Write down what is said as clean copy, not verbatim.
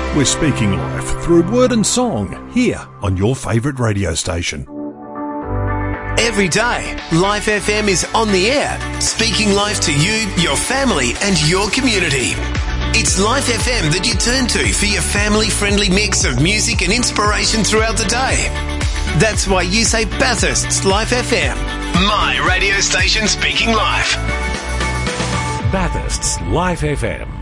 We're speaking life through word and song here on your favourite radio station. Every day, Life FM is on the air, speaking life to you, your family and your community. It's Life FM that you turn to for your family-friendly mix of music and inspiration throughout the day. That's why you say Bathurst's Life FM, my radio station speaking life. Bathurst's Life FM.